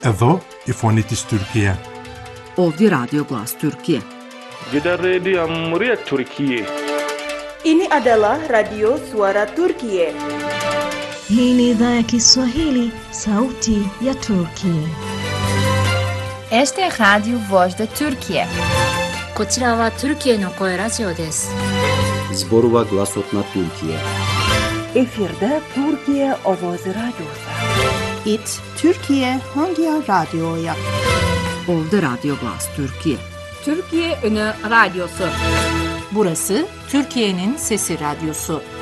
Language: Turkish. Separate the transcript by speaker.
Speaker 1: Εδώ η φωνή της Τουρκία.
Speaker 2: Ovdje Radio Glas Türkiye.
Speaker 3: Gidan rediyon muryar Türkiye.
Speaker 4: Ini adalah Radio Suara Turkiye.
Speaker 5: Hii ni idhaa ya Kiswahili, sauti ya Turkiye.
Speaker 6: Este é Radio Voz da Turkiye.
Speaker 7: こちらはトルキエの声ラジオです。
Speaker 8: Zborova Glasotna Türkiye.
Speaker 9: Efirde Türkiye Ovozi Radyosu.
Speaker 10: İt Türkiye Hangi Radyo'ya?
Speaker 2: Ovdje Radio Glas Türkiye.
Speaker 11: Türkiye Ünü Radyosu.
Speaker 12: Burası Türkiye'nin Sesi Radyosu.